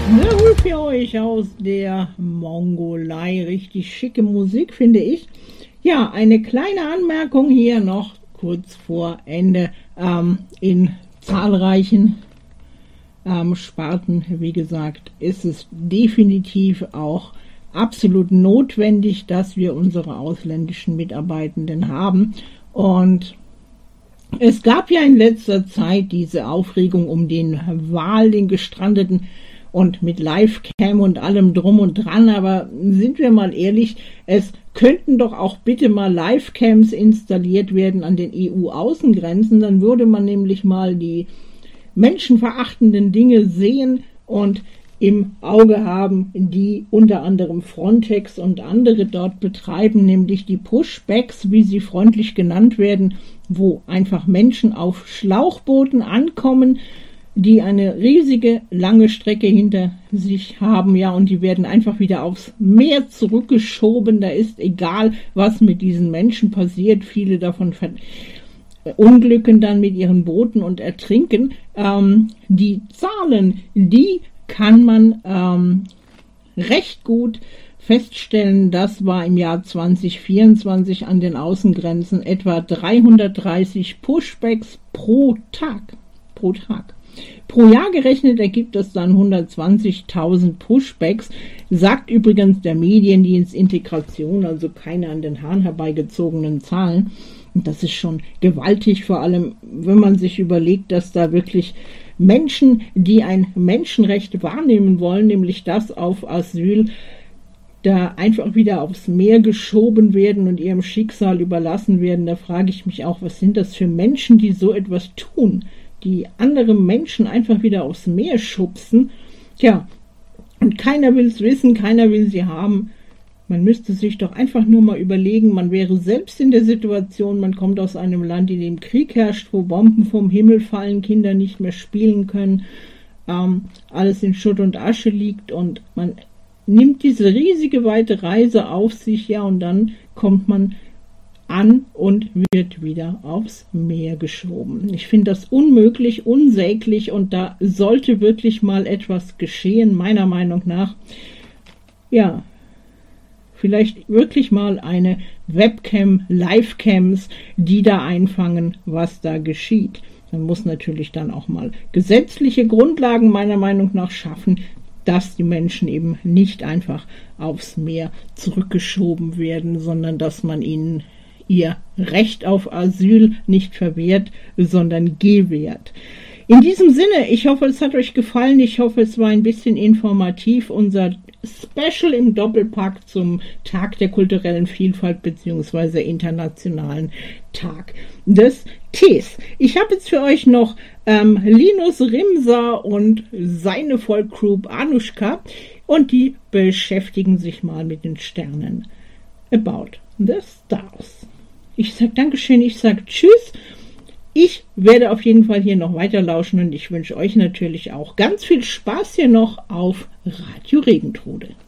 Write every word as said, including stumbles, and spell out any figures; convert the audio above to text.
Sehr für euch aus der Mongolei. Richtig schicke Musik, finde ich. Ja, eine kleine Anmerkung hier noch kurz vor Ende. Ähm, in zahlreichen ähm, Sparten, wie gesagt, ist es definitiv auch absolut notwendig, dass wir unsere ausländischen Mitarbeitenden haben. Und es gab ja in letzter Zeit diese Aufregung um den Wal, den Gestrandeten, und mit Livecam und allem drum und dran, aber sind wir mal ehrlich, es könnten doch auch bitte mal Livecams installiert werden an den E U-Außengrenzen, dann würde man nämlich mal die menschenverachtenden Dinge sehen und im Auge haben, die unter anderem Frontex und andere dort betreiben, nämlich die Pushbacks, wie sie freundlich genannt werden, wo einfach Menschen auf Schlauchbooten ankommen, die eine riesige, lange Strecke hinter sich haben, ja, und die werden einfach wieder aufs Meer zurückgeschoben. Da ist egal, was mit diesen Menschen passiert. Viele davon verunglücken dann mit ihren Booten und ertrinken. Ähm, die Zahlen, die kann man ähm, recht gut feststellen. Das war im Jahr zwanzig vierundzwanzig an den Außengrenzen etwa dreihundertdreißig Pushbacks pro Tag. Pro Tag. Pro Jahr gerechnet ergibt das dann hundertzwanzigtausend Pushbacks, sagt übrigens der Mediendienst Integration, also keine an den Haaren herbeigezogenen Zahlen. Und das ist schon gewaltig, vor allem wenn man sich überlegt, dass da wirklich Menschen, die ein Menschenrecht wahrnehmen wollen, nämlich das auf Asyl, da einfach wieder aufs Meer geschoben werden und ihrem Schicksal überlassen werden. Da frage ich mich auch, was sind das für Menschen, die so etwas tun? Die andere Menschen einfach wieder aufs Meer schubsen. Tja, und keiner will es wissen, keiner will sie haben. Man müsste sich doch einfach nur mal überlegen, man wäre selbst in der Situation, man kommt aus einem Land, in dem Krieg herrscht, wo Bomben vom Himmel fallen, Kinder nicht mehr spielen können, ähm, alles in Schutt und Asche liegt und man nimmt diese riesige weite Reise auf sich, ja, und dann kommt man an und wird wieder aufs Meer geschoben. Ich finde das unmöglich, unsäglich und da sollte wirklich mal etwas geschehen, meiner Meinung nach. Ja, vielleicht wirklich mal eine Webcam, Livecams, die da einfangen, was da geschieht. Man muss natürlich dann auch mal gesetzliche Grundlagen meiner Meinung nach schaffen, dass die Menschen eben nicht einfach aufs Meer zurückgeschoben werden, sondern dass man ihnen ihr Recht auf Asyl nicht verwehrt, sondern gewährt. In diesem Sinne, ich hoffe, es hat euch gefallen. Ich hoffe, es war ein bisschen informativ. Unser Special im Doppelpack zum Tag der kulturellen Vielfalt bzw. internationalen Tag des Tees. Ich habe jetzt für euch noch ähm, Linus Rimsa und seine Volkgroup Anushka und die beschäftigen sich mal mit den Sternen. About the Stars. Ich sage Dankeschön, ich sage Tschüss. Ich werde auf jeden Fall hier noch weiter lauschen und ich wünsche euch natürlich auch ganz viel Spaß hier noch auf Radio Regentrude.